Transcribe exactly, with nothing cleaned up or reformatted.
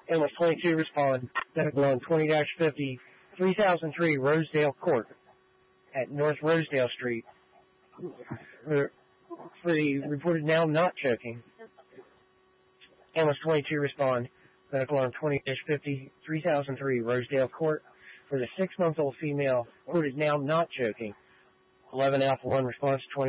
Ambulance twenty-two respond. Medical on twenty dash fifty, three thousand three Rosedale Court at North Rosedale Street. For, for the reported now not choking. Ambulance twenty-two respond. Medical on twenty dash fifty, three thousand three Rosedale Court for the six-month-old female reported now not choking. eleven Alpha one response, twenty